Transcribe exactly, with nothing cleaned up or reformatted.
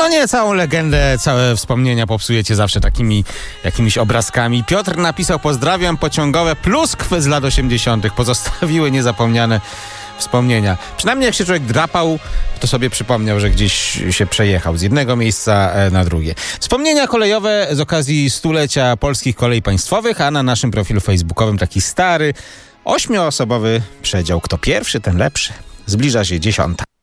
No nie, całą legendę, całe wspomnienia popsujecie zawsze takimi jakimiś obrazkami. Piotr napisał: pozdrawiam, pociągowe pluskwy z lat osiemdziesiątych pozostawiły niezapomniane wspomnienia. Przynajmniej jak się człowiek drapał, to sobie przypomniał, że gdzieś się przejechał z jednego miejsca na drugie. Wspomnienia kolejowe z okazji stulecia polskich kolei państwowych, a na naszym profilu facebookowym taki stary, ośmioosobowy przedział. Kto pierwszy, ten lepszy. Zbliża się dziesiąta.